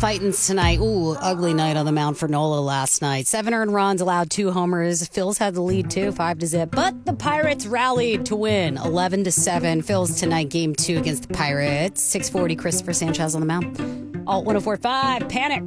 Fightins tonight. Ooh, ugly night on the mound for Nola last night. 7 earned runs, allowed 2 homers. Phils had the lead too, 5-0. But the Pirates rallied to win 11-7. Phils tonight, game 2 against the Pirates. 6:40, Christopher Sanchez on the mound. Alt 104.5, Panic.